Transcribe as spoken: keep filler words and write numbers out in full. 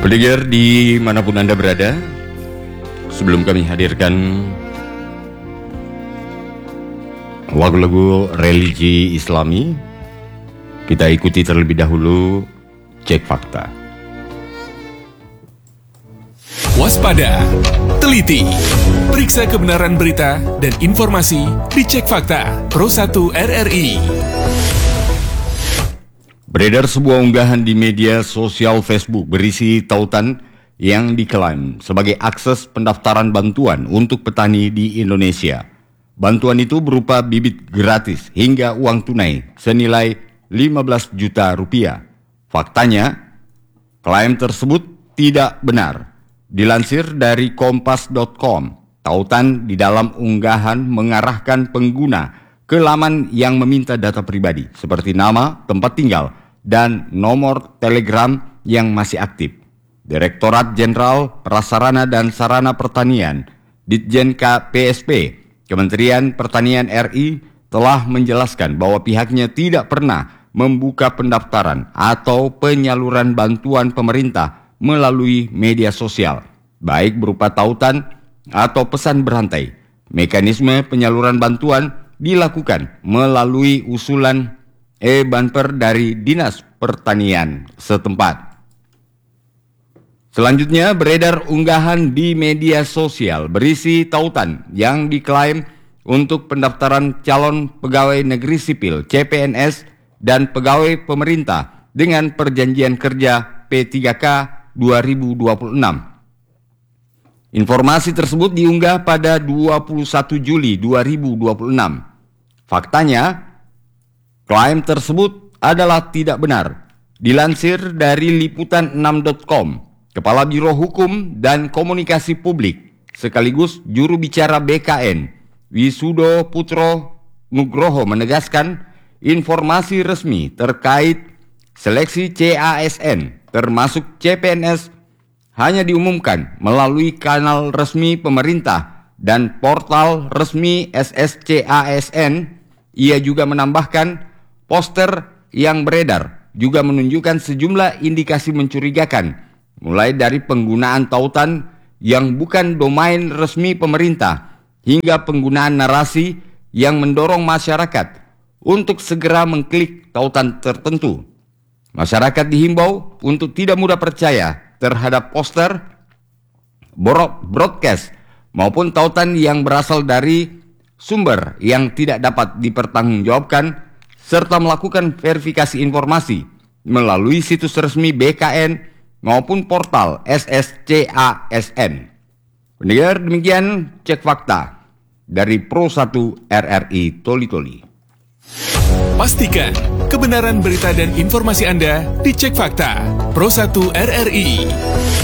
Pendengar dimanapun Anda berada, sebelum kami hadirkan lagu-lagu religi Islami, kita ikuti terlebih dahulu cek fakta. Waspada, teliti, periksa kebenaran berita dan informasi di Cek Fakta Pro satu R R I. Beredar sebuah unggahan di media sosial Facebook berisi tautan yang diklaim sebagai akses pendaftaran bantuan untuk petani di Indonesia. Bantuan itu berupa bibit gratis hingga uang tunai senilai lima belas juta rupiah. Faktanya, klaim tersebut tidak benar. Dilansir dari kompas dot com, tautan di dalam unggahan mengarahkan pengguna ke laman yang meminta data pribadi seperti nama, tempat tinggal, dan nomor telegram yang masih aktif. Direktorat Jenderal Prasarana dan Sarana Pertanian, Ditjen K P S P, Kementerian Pertanian R I telah menjelaskan bahwa pihaknya tidak pernah membuka pendaftaran atau penyaluran bantuan pemerintah melalui media sosial, baik berupa tautan atau pesan berantai. Mekanisme penyaluran bantuan dilakukan melalui usulan e-banper dari Dinas Pertanian setempat. Selanjutnya beredar unggahan di media sosial berisi tautan yang diklaim untuk pendaftaran calon pegawai negeri sipil C P N S dan pegawai pemerintah dengan perjanjian kerja P tiga K dua ribu dua puluh enam. Informasi tersebut diunggah pada dua puluh satu Juli dua ribu dua puluh enam. Faktanya, klaim tersebut adalah tidak benar. Dilansir dari liputan enam dot com, Kepala Biro Hukum dan Komunikasi Publik sekaligus juru bicara B K N, Wisudo Putro Nugroho menegaskan informasi resmi terkait seleksi C A S N termasuk C P N S hanya diumumkan melalui kanal resmi pemerintah dan portal resmi S S C A S N. Ia juga menambahkan poster yang beredar juga menunjukkan sejumlah indikasi mencurigakan, mulai dari penggunaan tautan yang bukan domain resmi pemerintah hingga penggunaan narasi yang mendorong masyarakat untuk segera mengklik tautan tertentu. Masyarakat dihimbau untuk tidak mudah percaya terhadap poster, broadcast, maupun tautan yang berasal dari sumber yang tidak dapat dipertanggungjawabkan, serta melakukan verifikasi informasi melalui situs resmi B K N maupun portal S S C A S N. Pendengar, demikian cek fakta dari Pro satu R R I Toli Toli. Pastikan kebenaran berita dan informasi Anda di Cek Fakta Pro satu R R I.